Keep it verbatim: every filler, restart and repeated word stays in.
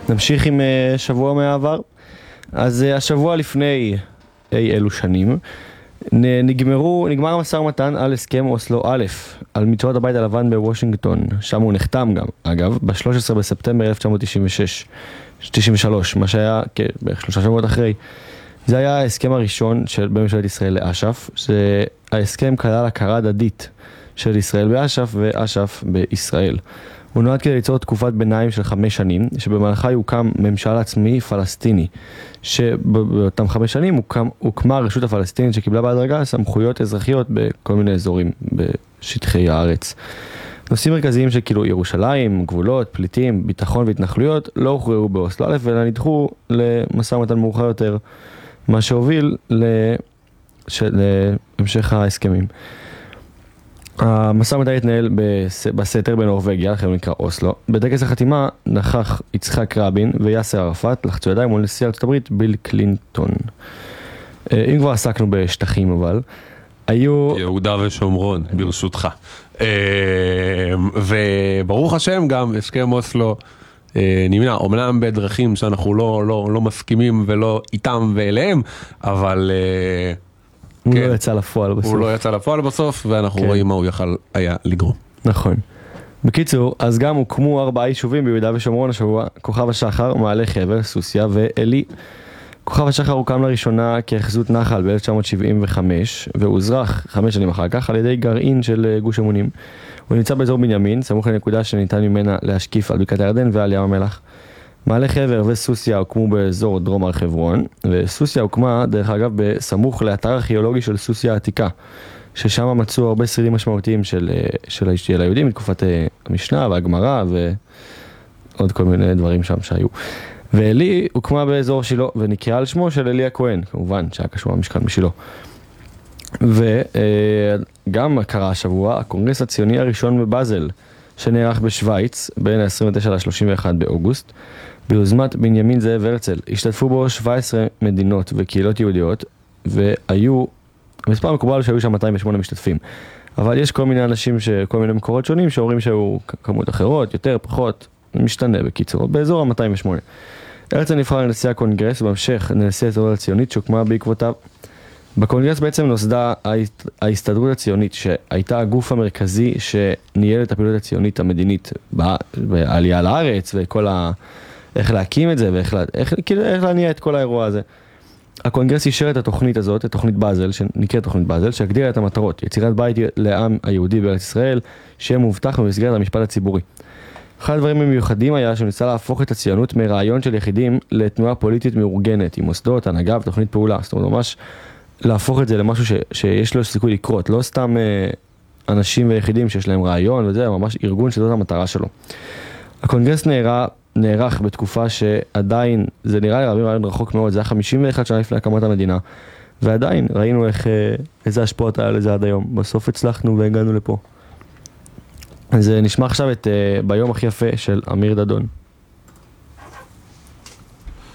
נמשיך עם שבוע מהעבר. אז השבוע לפני אי אלו שנים, נגמרו, נגמר המשא ומתן על הסכם אוסלו א', על מצוות הבית הלבן בוושינגטון. שם הוא נחתם גם, אגב, ב-שלושה עשר בספטמבר אלף תשע מאות תשעים ושש, תשעים ושלוש, מה שהיה בערך שלושה שבועות אחרי. זה היה ההסכם הראשון של בממשלת ישראל לאש"ף. זה ההסכם כלל הכרה הדדית של ישראל באש"ף ואש"ף בישראל. הוא נועד כדי ליצור תקופת ביניים של חמש שנים, שבמהלכה יוקם ממשל עצמי פלסטיני, שבאותם חמש שנים הוקם, הוקמה הרשות הפלסטינית שקיבלה בהדרגה סמכויות אזרחיות בכל מיני אזורים בשטחי הארץ. נושאים מרכזיים שכאילו ירושלים, גבולות, פליטים, ביטחון והתנחלויות לא הוכרעו באוסלו א', אלא נדחו למשא ומתן מאוחר יותר, מה שהוביל להמשך ההסכמים. המשא ומתן התנהל בסתר בנורווגיה, לכן הוא נקרא אוסלו. בטקס החתימה נכח יצחק רבין ויאסר ערפאת, לחצו ידיים מול נשיא ארצות הברית ביל קלינטון. אם כבר עסקנו בשטחים, אבל היו... יהודה ושומרון, ברשותך. וברוך השם גם הסכם אוסלו נמנע, אומנם בדרכים שאנחנו לא, לא, לא מסכימים ולא איתם ואליהם, אבל... הוא לא יצא לפועל בסוף. הוא לא יצא לפועל בסוף, ואנחנו רואים מה הוא יכל היה לגרום. נכון. בקיצור, אז גם הוקמו ארבעה יישובים ביהודה ושומרון השבוע, כוכב השחר, מעלה חבר, סוסיה ואלי. כוכב השחר הוקם לראשונה כהחזות נחל ב-אלף תשע מאות שבעים וחמש, והוזרח חמש שנים אחר כך על ידי גרעין של גוש אמונים. הוא נמצא באזור בנימין, סמוך לנקודה שניתן ממנה להשקיף על בקעת הירדן ועל ים המלח. מעלה חבר וסוסיה הוקמו באזור דרום הר חברון, וסוסיה הוקמה דרך אגב בסמוך לאתר ארכיאולוגי של סוסיה העתיקה, ששם מצאו הרבה שרידים משמעותיים של, של, של היהודים מתקופת המשנה והגמרא ועוד כל מיני דברים שם שהיו. ואלי הוקמה באזור שילה ונקראה על שמו של אלי הכהן, כמובן שהיה קשור למשכן בשילה. וגם קרה השבוע הקונגרס הציוני הראשון בבאזל, שנערך בשוויץ בין ה-עשרים ותשעה ל-שלושים ואחד באוגוסט, ביוזמת בנימין זאב הרצל. השתתפו בו שבע עשרה מדינות וקהילות יהודיות, והיו, מספר מקובל שהיו שם מאתיים ושמונה משתתפים. אבל יש כל מיני אנשים, כל מיני מקורות שונים, שאומרים שהיו כמות אחרות, יותר, פחות, משתנה בקיצור, באזור ה-מאתיים ושמונה. הרצל נבחר לנשיא הקונגרס, ובהמשך לנשיא ההסתדרות הציונית שהוקמה בעקבותיו. בקונגרס בעצם נוסדה ההסתדרות הציונית, שהייתה הגוף המרכזי שניהל את הפעילות הציונית המדינית בעלייה לארץ, וכל ה... איך להקים את זה, ואיך לה... איך... כאילו, איך להניע את כל האירוע הזה. הקונגרס אישר את התוכנית הזאת, את תוכנית באזל, שנקראת תוכנית באזל, שהגדירה את המטרות, יצירת בית לעם היהודי בארץ ישראל, שיהיה מובטח במסגרת המשפט הציבורי. אחד הדברים המיוחדים היה שהוא ניסה להפוך את הציונות מרעיון של יחידים לתנועה פוליטית מאורגנת, עם מוסדות, הנהגה ותוכנית פעולה. זאת אומרת, ממש להפוך את זה למשהו ש, שיש לו סיכוי לקרות, לא סתם אה, אנשים ויחידים שיש להם רעיון וזה, ממש ארגון שזאת המטרה שלו. הקונגרס נערך, נערך בתקופה שעדיין, זה נראה לי רבים רעיון רחוק מאוד, זה היה חמישים ואחת שנה לפני הקמת המדינה, ועדיין ראינו איך, אה, איזה השפעות היה לזה עד היום. בסוף הצלחנו והגענו לפה. אז נשמע עכשיו את אה, ביום הכי יפה של אמיר דדון.